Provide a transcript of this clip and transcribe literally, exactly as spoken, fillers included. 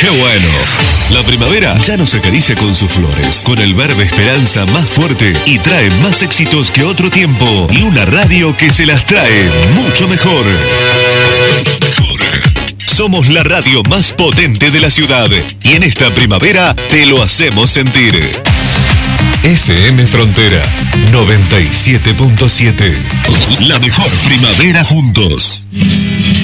¡Qué bueno! La primavera ya nos acaricia con sus flores, con el verde esperanza más fuerte y trae más éxitos que otro tiempo y una radio que se las trae mucho mejor. Somos la radio más potente de la ciudad y en esta primavera te lo hacemos sentir. F M Frontera noventa y siete punto siete. La mejor primavera juntos.